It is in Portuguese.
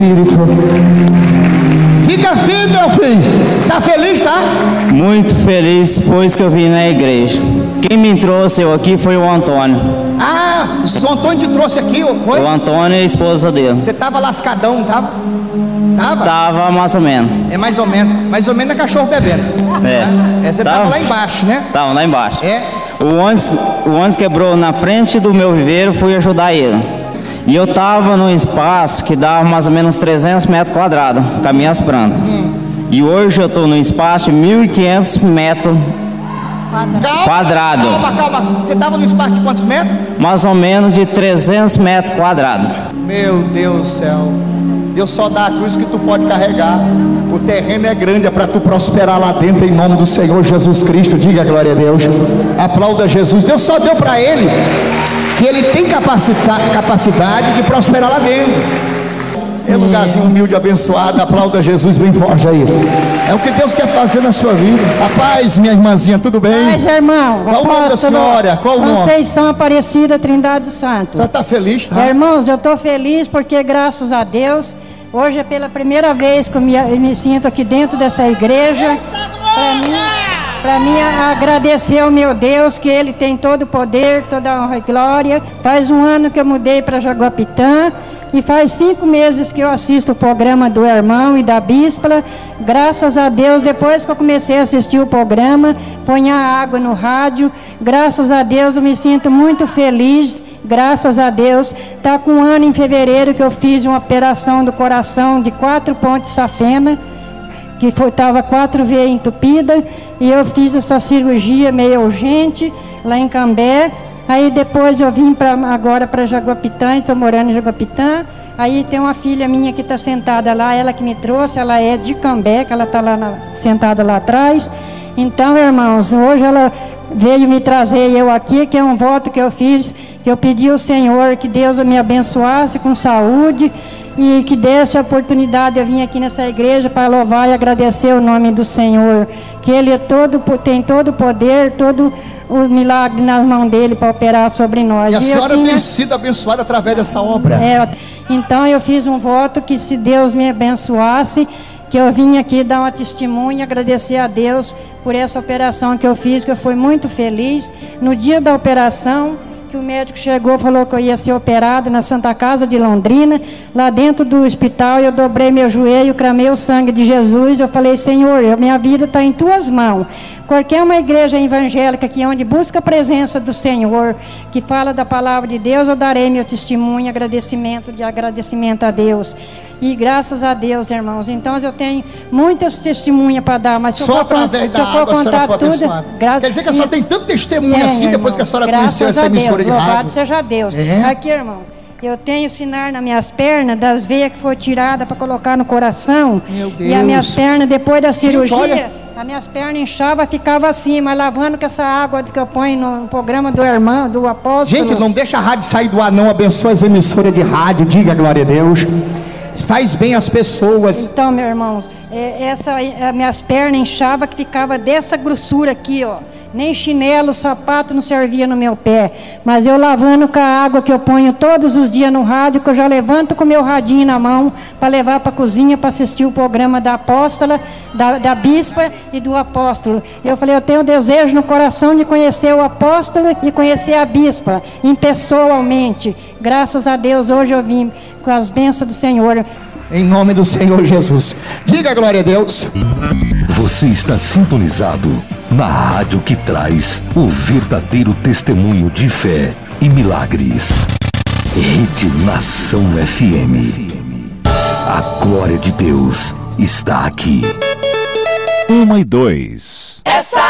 Espírito. Fica firme, meu filho. Tá feliz, tá? Muito feliz depois que eu vim na igreja. Quem me trouxe eu aqui foi o Antônio. Ah, o Antônio te trouxe aqui, foi? O Antônio e a esposa dele. Você tava lascadão, tava? Tava mais ou menos. É mais ou menos é cachorro bebendo. Você tava lá embaixo, né? Tava lá embaixo. É. O ônibus quebrou na frente do meu viveiro, fui ajudar ele. E eu tava num espaço que dava mais ou menos 300 metros quadrados, com as minhas plantas. E hoje eu tô num espaço de 1.500 metros quadrados. Calma. Você tava no espaço de quantos metros? Mais ou menos de 300 metros quadrados. Meu Deus do céu. Deus só dá a cruz que tu pode carregar. O terreno é grande, é para tu prosperar lá dentro, em nome do Senhor Jesus Cristo. Diga glória a Deus. Aplauda Jesus. Deus só deu para ele que ele tem capacidade de prosperar lá dentro. É lugarzinho humilde, abençoado. Aplauda Jesus bem forte aí. É o que Deus quer fazer na sua vida. A paz, minha irmãzinha, tudo bem? Paz, irmão. Qual o nome da senhora? Qual o nome? Conceição Aparecida Trindade do Santo. Você está feliz, tá? Irmãos, eu estou feliz porque, graças a Deus, hoje é pela primeira vez que eu me sinto aqui dentro dessa igreja. Para mim agradecer ao meu Deus, que Ele tem todo o poder, toda a honra e glória. Faz um ano que eu mudei para Jaguapitã. E faz 5 meses que eu assisto o programa do irmão e da bispa. Graças a Deus, depois que eu comecei a assistir o programa, ponha água no rádio. Graças a Deus, eu me sinto muito feliz. Graças a Deus. Está com um ano em fevereiro que eu fiz uma operação do coração de 4 pontos de safena, que estava 4 veias entupidas. E eu fiz essa cirurgia meio urgente lá em Cambé. Aí depois eu vim agora para Jaguapitã, estou morando em Jaguapitã. Aí tem uma filha minha que está sentada lá, ela que me trouxe, ela é de Cambé, que ela está lá sentada lá atrás. Então, irmãos, hoje ela veio me trazer eu aqui, que é um voto que eu fiz, que eu pedi ao Senhor que Deus me abençoasse com saúde e que desse a oportunidade de eu vir aqui nessa igreja para louvar e agradecer o nome do Senhor, que Ele tem todo o poder, todo o milagre nas mãos dele para operar sobre nós. E a senhora tem sido abençoada através dessa obra. Então eu fiz um voto que, se Deus me abençoasse, que eu vim aqui dar uma testemunha, agradecer a Deus por essa operação que eu fiz, que eu fui muito feliz. No dia da operação, que o médico chegou, falou que eu ia ser operada na Santa Casa de Londrina, lá dentro do hospital, eu dobrei meu joelho, clamei o sangue de Jesus, eu falei: Senhor, minha vida está em tuas mãos. Qualquer uma igreja evangélica que onde busca a presença do Senhor, que fala da palavra de Deus, eu darei meu testemunho, agradecimento a Deus. E graças a Deus, irmãos, então eu tenho muitas testemunhas para dar, mas só através da água a senhora foi abençoada. Quer dizer que a senhora tem tanto testemunho assim, depois que a senhora conheceu essa emissora de rádio? Louvado seja Deus. Aqui, irmãos, eu tenho sinal nas minhas pernas, das veias que foi tirada para colocar no coração. Meu Deus. E as minhas pernas, depois da cirurgia, as minhas pernas inchavam, ficava assim, mas lavando com essa água que eu ponho no programa do irmão, do apóstolo. Gente, não deixa a rádio sair do ar, não. Abençoa as emissoras de rádio, diga glória a Deus. Faz bem às pessoas. Então, meus irmãos, as minhas pernas inchavam, que ficava dessa grossura aqui, ó. Nem chinelo, sapato não servia no meu pé. Mas eu lavando com a água que eu ponho todos os dias no rádio, que eu já levanto com o meu radinho na mão para levar para a cozinha para assistir o programa da apóstola, da bispa e do apóstolo. Eu falei: eu tenho desejo no coração de conhecer o apóstolo e conhecer a bispa, pessoalmente. Graças a Deus, hoje eu vim com as bênçãos do Senhor. Em nome do Senhor Jesus. Diga glória a Deus. Você está sintonizado na rádio que traz o verdadeiro testemunho de fé e milagres. Rede Nação FM. A glória de Deus está aqui. 1 e 2. Essa